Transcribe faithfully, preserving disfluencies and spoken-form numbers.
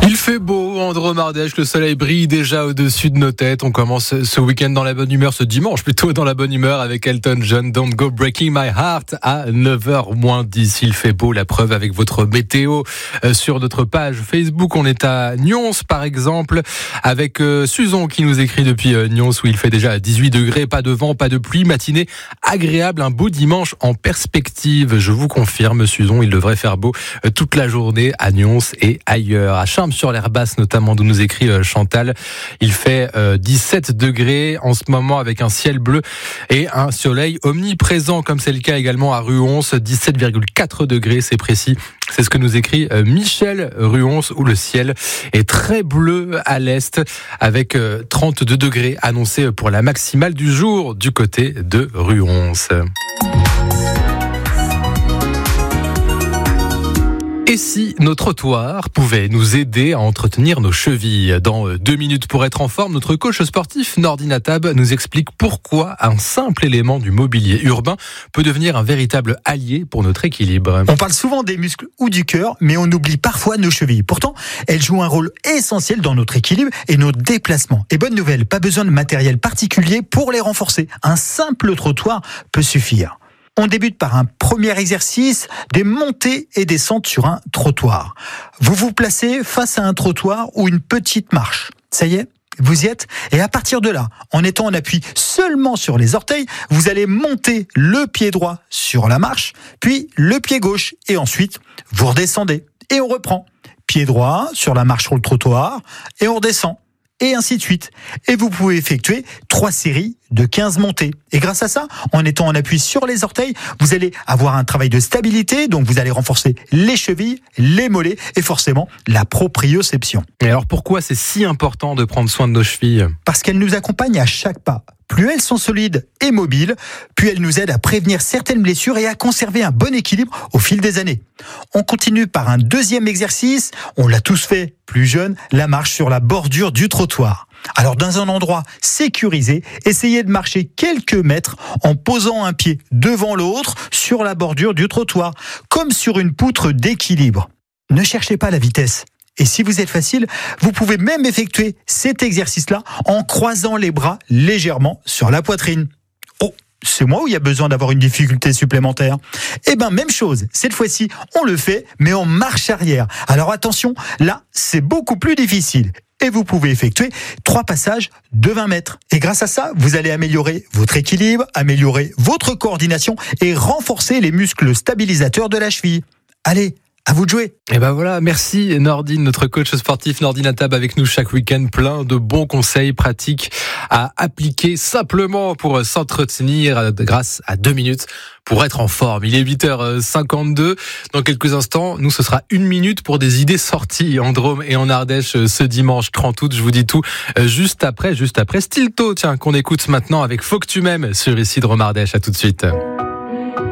Il fait beau, Andrôme Ardèche, le soleil brille déjà au-dessus de nos têtes. On commence ce week-end dans la bonne humeur, ce dimanche plutôt dans la bonne humeur avec Elton John, Don't Go Breaking My Heart à neuf heures moins dix. Il fait beau, la preuve avec votre météo sur notre page Facebook. On est à Nyons par exemple avec Suzon qui nous écrit depuis Nyons où il fait déjà dix-huit degrés, pas de vent, pas de pluie, matinée agréable, un beau dimanche en perspective. Je vous confirme Suzon, il devrait faire beau toute la journée à Nyons et ailleurs. À Charmes sur l'Air Basse notamment, d'où nous écrit Chantal. Il fait euh, dix-sept degrés en ce moment avec un ciel bleu et un soleil omniprésent comme c'est le cas également à Ruons, dix-sept virgule quatre degrés, c'est précis. C'est ce que nous écrit euh, Michel Ruons où le ciel est très bleu à l'est avec euh, trente-deux degrés annoncés pour la maximale du jour du côté de Ruons. Et si nos trottoirs pouvaient nous aider à entretenir nos chevilles? Dans deux minutes pour être en forme, notre coach sportif Nordi Natab nous explique pourquoi un simple élément du mobilier urbain peut devenir un véritable allié pour notre équilibre. On parle souvent des muscles ou du cœur, mais on oublie parfois nos chevilles. Pourtant, elles jouent un rôle essentiel dans notre équilibre et nos déplacements. Et bonne nouvelle, pas besoin de matériel particulier pour les renforcer. Un simple trottoir peut suffire. On débute par un premier exercice, des montées et descentes sur un trottoir. Vous vous placez face à un trottoir ou une petite marche. Ça y est, vous y êtes. Et à partir de là, en étant en appui seulement sur les orteils, vous allez monter le pied droit sur la marche, puis le pied gauche. Et ensuite, vous redescendez et on reprend. Pied droit sur la marche sur le trottoir et on redescend. Et ainsi de suite. Et vous pouvez effectuer trois séries de quinze montées. Et grâce à ça, en étant en appui sur les orteils, vous allez avoir un travail de stabilité, donc vous allez renforcer les chevilles, les mollets et forcément la proprioception. Et alors pourquoi c'est si important de prendre soin de nos chevilles? Parce qu'elles nous accompagnent à chaque pas. Plus elles sont solides et mobiles, plus elles nous aident à prévenir certaines blessures et à conserver un bon équilibre au fil des années. On continue par un deuxième exercice, on l'a tous fait, plus jeune, la marche sur la bordure du trottoir. Alors dans un endroit sécurisé, essayez de marcher quelques mètres en posant un pied devant l'autre sur la bordure du trottoir, comme sur une poutre d'équilibre. Ne cherchez pas la vitesse. Et si vous êtes facile, vous pouvez même effectuer cet exercice-là en croisant les bras légèrement sur la poitrine. Oh, c'est moi ou il y a besoin d'avoir une difficulté supplémentaire? Eh ben, même chose. Cette fois-ci, on le fait, mais en marche arrière. Alors attention, là, c'est beaucoup plus difficile. Et vous pouvez effectuer trois passages de vingt mètres. Et grâce à ça, vous allez améliorer votre équilibre, améliorer votre coordination et renforcer les muscles stabilisateurs de la cheville. Allez, à vous de jouer. Et ben voilà, merci Nordine, notre coach sportif Nordi Natab avec nous chaque week-end, plein de bons conseils pratiques à appliquer simplement pour s'entretenir grâce à deux minutes pour être en forme. Il est huit heures cinquante-deux. Dans quelques instants, nous, ce sera une minute pour des idées sorties en Drôme et en Ardèche ce dimanche trente août. Je vous dis tout juste après, juste après Stilto, tiens, qu'on écoute maintenant avec Faut que tu m'aimes sur ici Drôme Ardèche. À tout de suite.